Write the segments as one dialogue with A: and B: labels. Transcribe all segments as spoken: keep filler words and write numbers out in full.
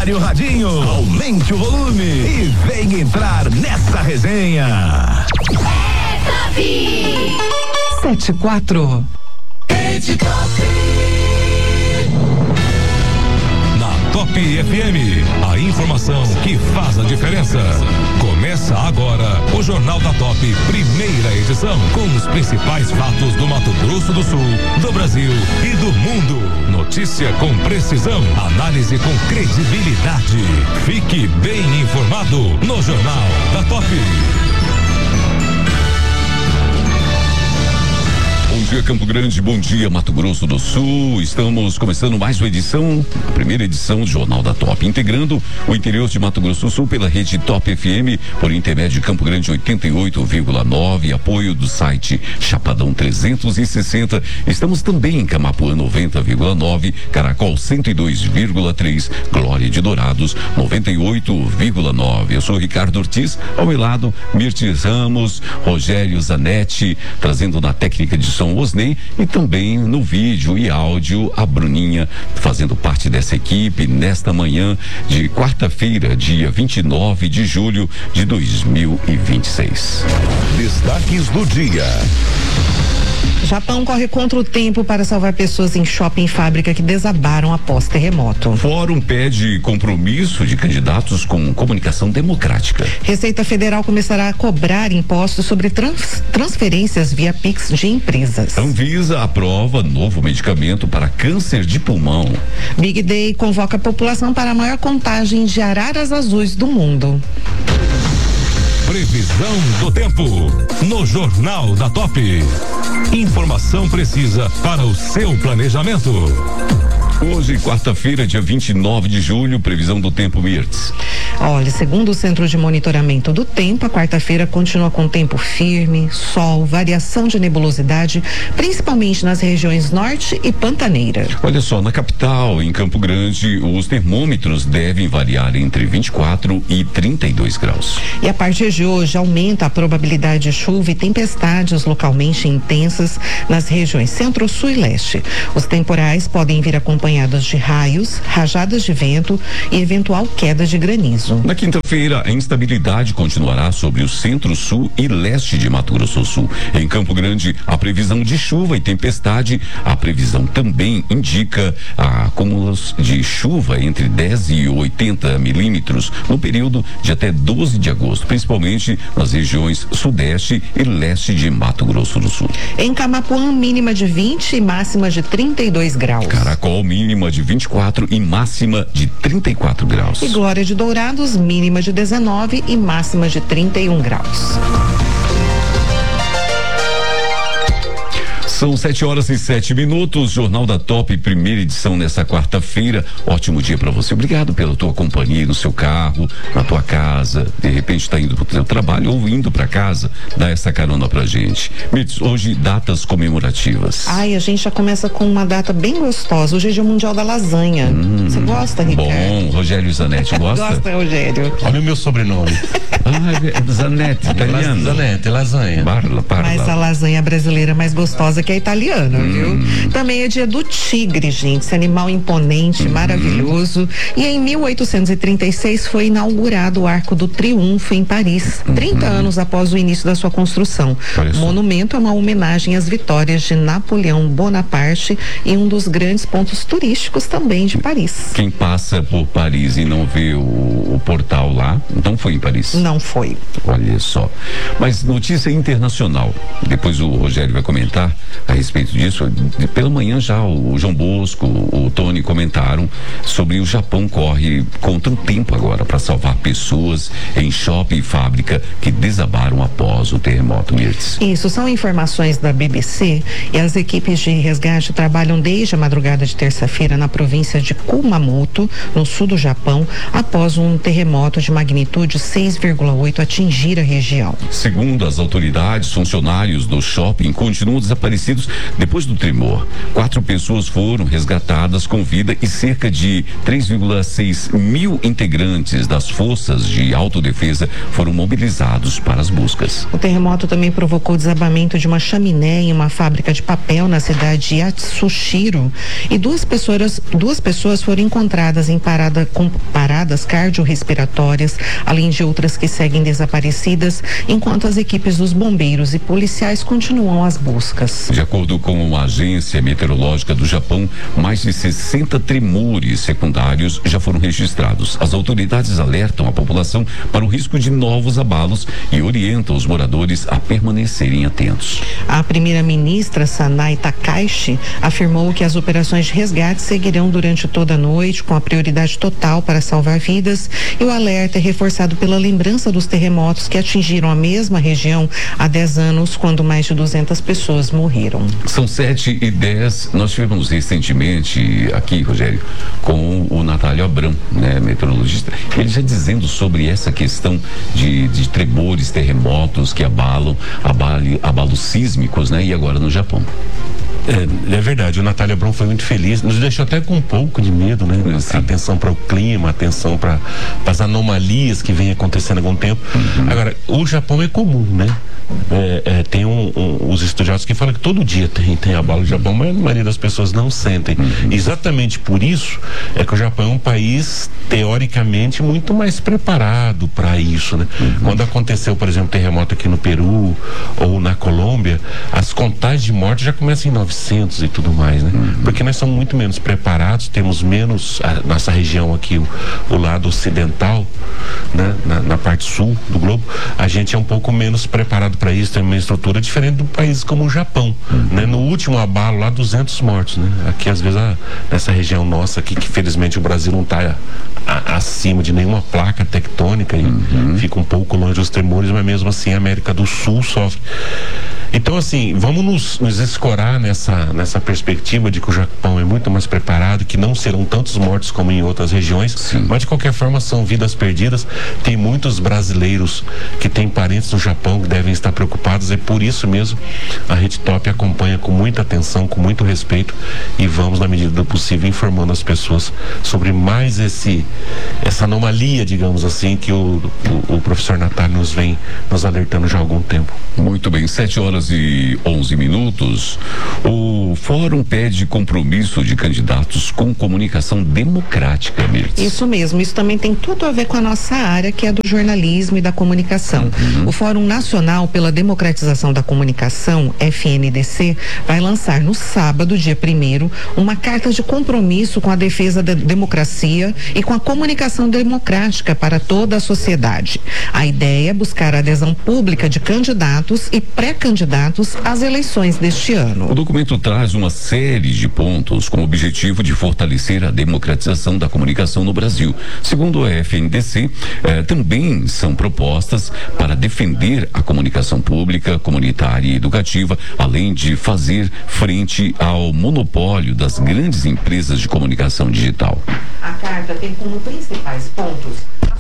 A: Prepare o radinho, aumente o volume e vem entrar nessa resenha.
B: É Top!
C: Sete quatro.
A: Rede Top. Na Top F M, a informação que faz a diferença. Começa agora o Jornal da Top, primeira edição, com os principais fatos do Mato Grosso do Sul, do Brasil e do mundo. Notícia com precisão, análise com credibilidade. Fique bem informado no Jornal da Top. Bom dia, Campo Grande, bom dia, Mato Grosso do Sul. Estamos começando mais uma edição, a primeira edição do Jornal da Top, integrando o interior de Mato Grosso do Sul pela rede Top F M, por intermédio de Campo Grande oitenta e oito vírgula nove, apoio do site Chapadão trezentos e sessenta. Estamos também em Camapuã noventa vírgula nove, Caracol cento e dois vírgula três, Glória de Dourados noventa e oito vírgula nove. Eu sou Ricardo Ortiz, ao meu lado, Mirtes Ramos, Rogério Zanetti, trazendo na técnica de som Osney, e também no vídeo e áudio a Bruninha, fazendo parte dessa equipe nesta manhã de quarta-feira, dia vinte e nove de julho de dois mil e vinte e seis. Destaques do dia.
C: Japão corre contra o tempo para salvar pessoas em shopping e fábrica que desabaram após terremoto.
A: Fórum pede compromisso de candidatos com comunicação democrática.
C: Receita Federal começará a cobrar impostos sobre trans, transferências via Pix de empresas.
A: Anvisa aprova novo medicamento para câncer de pulmão.
C: Big Day convoca a população para a maior contagem de araras azuis do mundo.
A: Previsão do tempo no Jornal da Top. Informação precisa para o seu planejamento. Hoje, quarta-feira, dia vinte e nove de julho, previsão do tempo, Mirtz.
C: Olha, segundo o Centro de Monitoramento do Tempo, a quarta-feira continua com tempo firme, sol, variação de nebulosidade, principalmente nas regiões norte e pantaneira.
A: Olha só, na capital, em Campo Grande, os termômetros devem variar entre vinte e quatro e trinta e dois graus.
C: E a partir de hoje aumenta a probabilidade de chuva e tempestades localmente intensas nas regiões centro, sul e leste. Os temporais podem vir acompanhados de raios, rajadas de vento e eventual queda de granizo.
A: Na quinta-feira, a instabilidade continuará sobre o centro, sul e leste de Mato Grosso do Sul. Em Campo Grande, a previsão de chuva e tempestade, a previsão também indica acúmulos de chuva entre dez e oitenta milímetros no período de até doze de agosto, principalmente nas regiões sudeste e leste de Mato Grosso do Sul.
C: Em Camapuã, mínima de vinte e máxima de trinta e dois graus.
A: Caracol, mínima de vinte e quatro e máxima de trinta e quatro graus.
C: E Glória de Dourados, mínima de dezenove e máxima de trinta e um graus.
A: São sete horas e sete minutos, Jornal da Top, primeira edição nessa quarta-feira. Ótimo dia para você. Obrigado pela tua companhia no seu carro, na tua casa. De repente está indo para o teu trabalho ou indo para casa. Dá essa carona pra gente. Mirtz, hoje datas comemorativas.
C: Ai, a gente já começa com uma data bem gostosa. Hoje é Dia Mundial da Lasanha.
A: Hum,
C: você gosta, Ricardo?
A: Bom, Rogério Zanetti, gosta?
C: Gosta, Rogério.
D: Olha o meu sobrenome.
A: Ah, Zanetti, italiano.
D: Zanetti, lasanha.
A: Barla, barla.
C: Mas a lasanha brasileira é mais gostosa que a italiana, hum. viu? Também é dia do tigre, gente, esse animal imponente, hum. maravilhoso. E em mil oitocentos e trinta e seis foi inaugurado o Arco do Triunfo em Paris, hum. trinta anos após o início da sua construção. O monumento é uma homenagem às vitórias de Napoleão Bonaparte e um dos grandes pontos turísticos também de Paris.
A: Quem passa por Paris e não vê o, o portal lá, não foi em Paris?
C: Não foi.
A: Olha só. Mas notícia internacional. Depois o Rogério vai comentar a respeito disso. Pela manhã já o João Bosco, o Tony comentaram sobre o Japão corre contra o tempo agora para salvar pessoas em shopping e fábrica que desabaram após o terremoto, Mirtz.
C: Isso, são informações da B B C e as equipes de resgate trabalham desde a madrugada de terça-feira na província de Kumamoto, no sul do Japão, após um terremoto de magnitude seis vírgula oito atingir a região.
A: Segundo as autoridades, funcionários do shopping continuam desaparecidos desaparecidos depois do tremor. Quatro pessoas foram resgatadas com vida e cerca de três vírgula seis mil integrantes das forças de autodefesa foram mobilizados para as buscas.
C: O terremoto também provocou o desabamento de uma chaminé em uma fábrica de papel na cidade de Yatsushiro e duas pessoas, duas pessoas foram encontradas em parada, com paradas cardiorrespiratórias, além de outras que seguem desaparecidas, enquanto as equipes dos bombeiros e policiais continuam as buscas.
A: De acordo com a Agência Meteorológica do Japão, mais de sessenta tremores secundários já foram registrados. As autoridades alertam a população para o risco de novos abalos e orientam os moradores a permanecerem atentos.
C: A primeira-ministra Sanai Takaishi afirmou que as operações de resgate seguirão durante toda a noite, com a prioridade total para salvar vidas, e o alerta é reforçado pela lembrança dos terremotos que atingiram a mesma região há dez anos, quando mais de duzentas pessoas morreram.
A: São sete e dez. Nós tivemos recentemente aqui, Rogério, com o Natálio Abrão, né, meteorologista, ele já dizendo sobre essa questão de, de tremores, terremotos que abalam, abale, abalos sísmicos, né, e agora no Japão.
D: É, é verdade, o Natália Abrão foi muito feliz, nos deixou até com um pouco de medo, né?
A: Sim.
D: Atenção para o clima, atenção para as anomalias que vem acontecendo há algum tempo. Uhum. Agora, o Japão é comum, né? É, é, tem um, um, os estudiosos que falam que todo dia tem, tem abalo no Japão, mas a maioria das pessoas não sentem. Uhum. Exatamente por isso é que o Japão é um país teoricamente muito mais preparado para isso, né? Uhum. Quando aconteceu, por exemplo, terremoto aqui no Peru ou na Colômbia, as contagens de mortes já começam em novecentos e tudo mais, né? Uhum. Porque nós somos muito menos preparados, temos menos, a nossa região aqui, o, o lado ocidental, né? Na, na parte sul do globo, a gente é um pouco menos preparado para isso, tem uma estrutura diferente de um país como o Japão, uhum. né? No último abalo lá, duzentos mortos, né? Aqui às vezes a, nessa região nossa aqui, que felizmente o Brasil não está acima de nenhuma placa tectônica e uhum. fica um pouco longe dos tremores, mas mesmo assim a América do Sul sofre. Então, assim, vamos nos, nos escorar nessa, nessa perspectiva de que o Japão é muito mais preparado, que não serão tantos mortos como em outras regiões. Sim. Mas de qualquer forma são vidas perdidas. Tem muitos brasileiros que têm parentes no Japão que devem estar preocupados. É por isso mesmo a Rede Top acompanha com muita atenção, com muito respeito, e vamos, na medida do possível, informando as pessoas sobre mais esse essa anomalia, digamos assim, que o, o, o professor Natália nos vem nos alertando já há algum tempo.
A: Muito bem, sete horas e onze minutos. O Fórum pede compromisso de candidatos com comunicação democrática, Mirtz.
C: Isso mesmo, isso também tem tudo a ver com a nossa área, que é do jornalismo e da comunicação. Uhum. O Fórum Nacional pela Democratização da Comunicação, F N D C, vai lançar no sábado, dia primeiro, uma carta de compromisso com a defesa da democracia e com a comunicação democrática para toda a sociedade. A ideia é buscar a adesão pública de candidatos e pré-candidatos às eleições deste ano.
A: O documento traz uma série de pontos com o objetivo de fortalecer a democratização da comunicação no Brasil. Segundo a F N D C, eh, também são propostas para defender a comunicação pública, comunitária e educativa, além de fazer frente ao monopólio das grandes empresas de comunicação digital.
C: A carta tem como principais pontos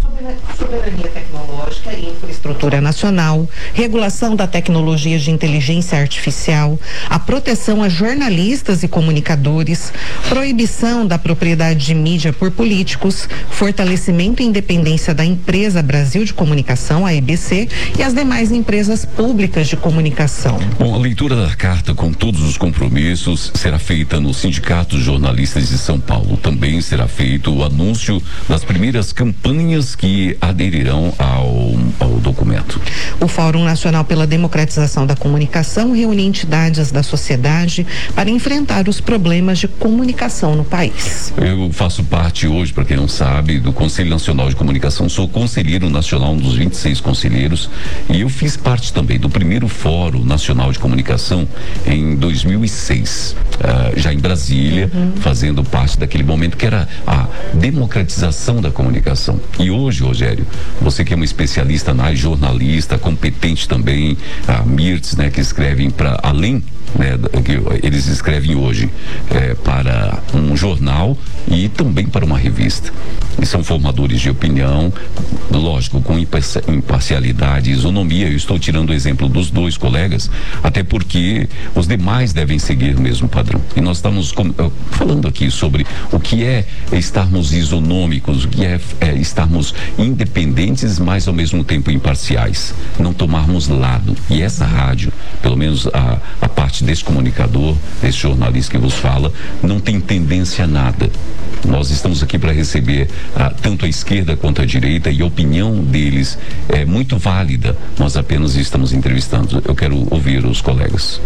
C: a soberania tecnológica e infraestrutura nacional, regulação da tecnologia de inteligência artificial, a proteção a jornalistas e comunicadores, proibição da propriedade de mídia por políticos, fortalecimento e independência da empresa Brasil de Comunicação, a E B C, e as demais empresas públicas de comunicação.
A: Bom, a leitura da carta com todos os compromissos será feita no Sindicato de Jornalistas de São Paulo. Também será feito o anúncio das primeiras campanhas que aderirão ao, ao documento.
C: O Fórum Nacional pela Democratização da Comunicação reúne entidades da sociedade para enfrentar os problemas de comunicação no país.
A: Eu faço parte hoje, para quem não sabe, do Conselho Nacional de Comunicação. Sou conselheiro nacional, um dos vinte e seis conselheiros, e eu fiz parte também do primeiro Fórum Nacional de Comunicação em dois mil e seis, uh, já em Brasília, uhum. fazendo parte daquele momento que era a democratização da comunicação. E hoje hoje, Rogério, você que é um especialista na área, jornalista, competente também, a Mirtz, né, que escrevem para além, né, que eles escrevem hoje é, para um jornal e também para uma revista. E são formadores de opinião, lógico, com imparcialidade e isonomia. Eu estou tirando o exemplo dos dois colegas, até porque os demais devem seguir o mesmo padrão. E nós estamos com, falando aqui sobre o que é estarmos isonômicos, o que é, é estarmos independentes, mas ao mesmo tempo imparciais. Não tomarmos lado. E essa rádio, pelo menos a, a parte desse comunicador, desse jornalista que vos fala, não tem tendência a nada. Nós estamos aqui para receber ah, tanto a esquerda quanto a direita, e a opinião deles é muito válida. Nós apenas estamos entrevistando. Eu quero ouvir os colegas.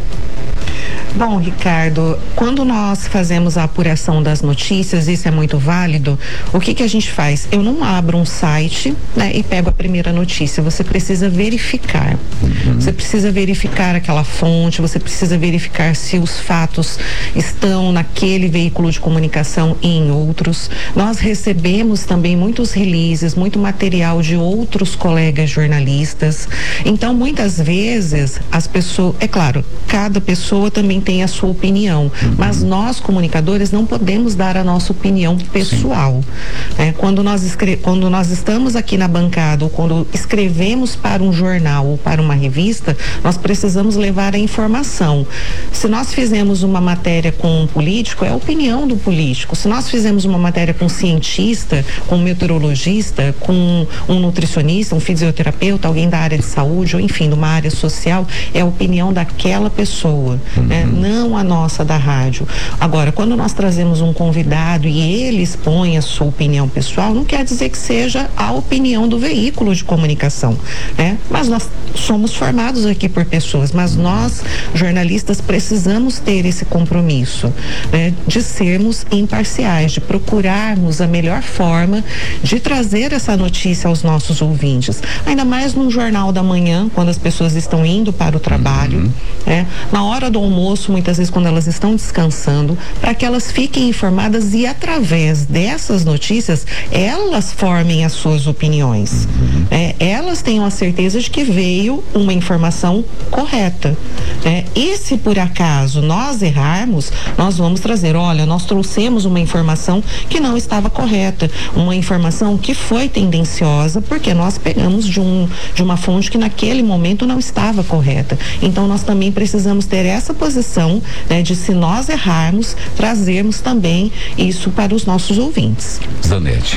C: Bom, Ricardo, quando nós fazemos a apuração das notícias, isso é muito válido, o que que a gente faz? Eu não abro um site, né, e pego a primeira notícia. Você precisa verificar. Uhum. Você precisa verificar aquela fonte, você precisa verificar se os fatos estão naquele veículo de comunicação e em outros. Nós recebemos também muitos releases, muito material de outros colegas jornalistas. Então, muitas vezes, as pessoas, é claro, cada pessoa também tem a sua opinião, uhum. mas nós comunicadores não podemos dar a nossa opinião pessoal. É, quando nós escre- quando nós estamos aqui na bancada ou quando escrevemos para um jornal ou para uma revista, nós precisamos levar a informação. Se nós fizemos uma matéria com um político, é a opinião do político. Se nós fizemos uma matéria com um cientista, com um meteorologista, com um nutricionista, um fisioterapeuta, alguém da área de saúde ou enfim, de uma área social, é a opinião daquela pessoa. Uhum. Né? Não a nossa da rádio. Agora, quando nós trazemos um convidado e ele expõe a sua opinião pessoal, não quer dizer que seja a opinião do veículo de comunicação, né? Mas nós somos formados aqui por pessoas, mas nós, jornalistas, precisamos ter esse compromisso, né? De sermos imparciais, de procurarmos a melhor forma de trazer essa notícia aos nossos ouvintes. Ainda mais num jornal da manhã, quando as pessoas estão indo para o trabalho, uhum. né? Na hora do almoço, muitas vezes quando elas estão descansando, para que elas fiquem informadas e através dessas notícias elas formem as suas opiniões. Uhum. É, elas tenham a certeza de que veio uma informação correta. É, e se por acaso nós errarmos, nós vamos trazer, olha, nós trouxemos uma informação que não estava correta, uma informação que foi tendenciosa, porque nós pegamos de, um, de uma fonte que naquele momento não estava correta. Então nós também precisamos ter essa posição, né, de se nós errarmos, trazermos também isso para os nossos ouvintes.
A: Zanetti.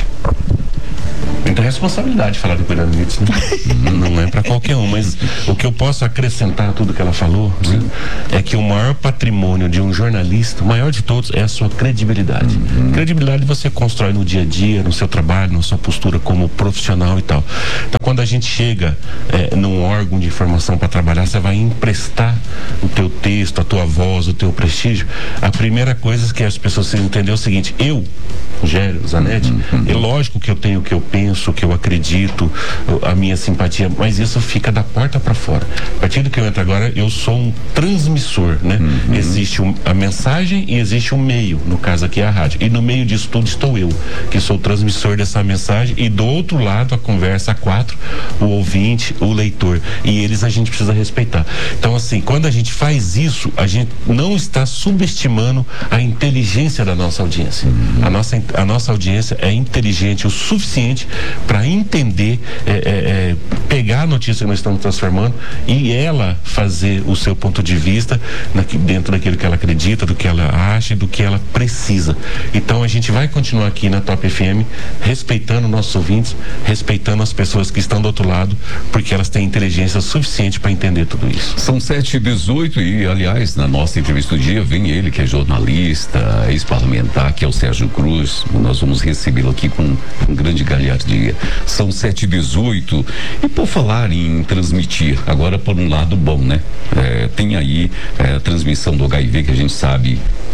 D: Muita responsabilidade falar do Cuidado Mirtz, né? Não é para qualquer um, mas o que eu posso acrescentar a tudo que ela falou, né, é que o maior patrimônio de um jornalista, o maior de todos, é a sua credibilidade. Uhum. Credibilidade você constrói no dia a dia, no seu trabalho, na sua postura como profissional e tal. Então, quando a gente chega é, num órgão de informação para trabalhar, você vai emprestar o teu texto, a tua voz, o teu prestígio. A primeira coisa que as pessoas precisam entender é o seguinte: eu, Rogério Zanetti, uhum. é lógico que eu tenho o que eu penso, o que eu acredito, a minha simpatia, mas isso fica da porta para fora. A partir do que eu entro agora, eu sou um transmissor, né? Uhum. Existe um, a mensagem e existe um meio, no caso aqui é a rádio. E no meio disso tudo estou eu, que sou o transmissor dessa mensagem, e do outro lado a conversa a quatro, o ouvinte, o leitor. E eles a gente precisa respeitar. Então, assim, quando a gente faz isso, a gente não está subestimando a inteligência da nossa audiência. Uhum. A nossa, a nossa audiência é inteligente o suficiente para entender, é, é, é, pegar a notícia que nós estamos transformando e ela fazer o seu ponto de vista na, dentro daquilo que ela acredita, do que ela acha e do que ela precisa. Então a gente vai continuar aqui na Top F M respeitando nossos ouvintes, respeitando as pessoas que estão do outro lado, porque elas têm inteligência suficiente para entender tudo isso.
A: São sete e dezoito e, aliás, na nossa entrevista do dia vem ele, que é jornalista, ex-parlamentar, que é o Sérgio Cruz. Nós vamos recebê-lo aqui com um grande galhardia. São sete e dezoito e por falar em transmitir, agora por um lado bom, né? É, tem aí é, a transmissão do H I V, que a gente sabe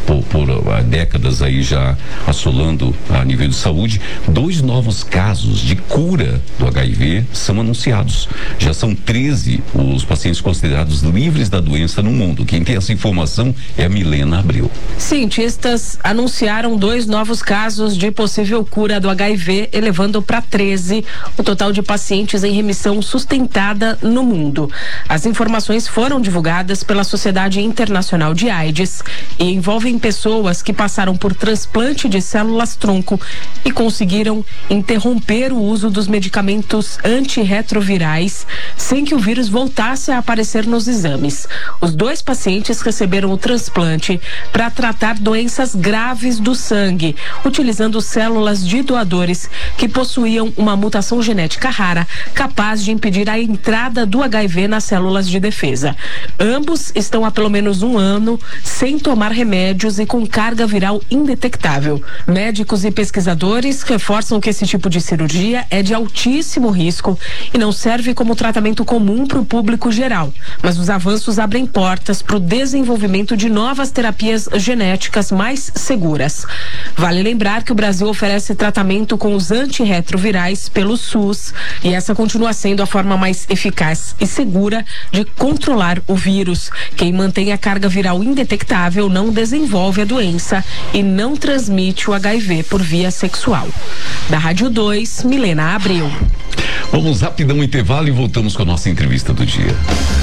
A: por, por uh, décadas aí já assolando a nível de saúde, dois novos casos de cura do H I V são anunciados. Já são treze os pacientes considerados livres da doença no mundo. Quem tem essa informação é a Milena Abreu.
E: Cientistas anunciaram dois novos casos de possível cura do H I V, elevando para treze o total de pacientes em remissão sustentada no mundo. As informações foram divulgadas pela Sociedade Internacional de AIDS e envolvem pessoas que passaram por transplante de células-tronco e conseguiram interromper o uso dos medicamentos antirretrovirais sem que o vírus voltasse a aparecer nos exames. Os dois pacientes receberam o transplante para tratar doenças graves do sangue, utilizando células de doadores que possuíam uma mutação genética rara, capaz de impedir a entrada do H I V nas células de defesa. Ambos estão há pelo menos um ano sem tomar remédios e com carga viral indetectável. Médicos e pesquisadores reforçam que esse tipo de cirurgia é de altíssimo risco e não serve como tratamento comum para o público geral, mas os avanços abrem portas para o desenvolvimento de novas terapias genéticas mais seguras. Vale lembrar que o Brasil oferece tratamento com os antirretrovirais pelo SUS e essa continua sendo a forma mais eficaz e segura de controlar o vírus. Quem mantém a carga viral indetectável não desenvolve a doença e não transmite o H I V por via sexual. Da Rádio dois, Milena Abreu.
A: Vamos rapidão um intervalo e voltamos com a nossa entrevista do dia.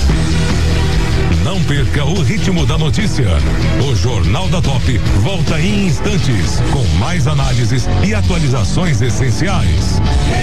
F: Não perca o ritmo da notícia. O Jornal da Top volta em instantes com mais análises e atualizações essenciais.